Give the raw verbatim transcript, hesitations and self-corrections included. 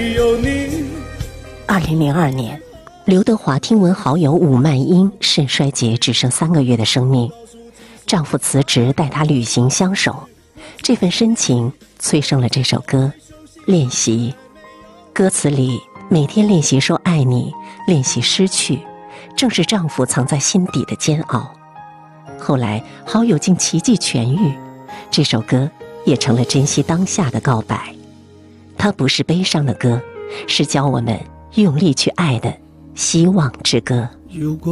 有你。 二零零二年，刘德华听闻好友武曼英肾衰竭，只剩三个月的生命，丈夫辞职带她旅行相守，这份深情催生了这首歌《练习》。歌词里每天练习说爱你，练习失去，正是丈夫藏在心底的煎熬。后来好友竟奇迹痊愈，这首歌也成了珍惜当下的告白。它不是悲伤的歌，是教我们用力去爱的希望之歌。